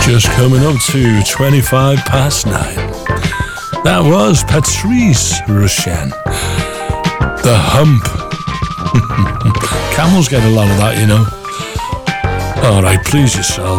Just coming up to 25 past 9. That was Patrice Rushen. The Hump. Camels get a lot of that, you know. All right, please yourselves.